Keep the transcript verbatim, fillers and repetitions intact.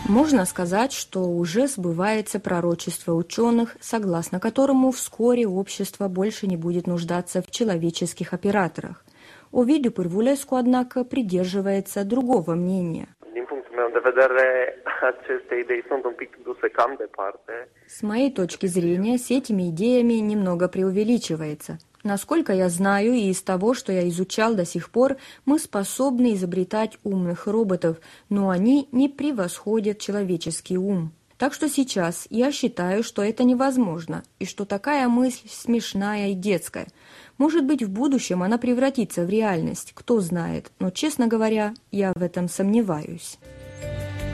Можно сказать, что уже сбывается пророчество ученых, согласно которому вскоре общество больше не будет нуждаться в человеческих операторах. Ovidiu Pârvulescu, однако, придерживается другого мнения. С моей точки зрения, с этими идеями немного преувеличивается. Насколько я знаю, и из того, что я изучал до сих пор, мы способны изобретать умных роботов, но они не превосходят человеческий ум. Так что сейчас я считаю, что это невозможно, и что такая мысль смешная и детская. Может быть, в будущем она превратится в реальность, кто знает, но, честно говоря, я в этом сомневаюсь.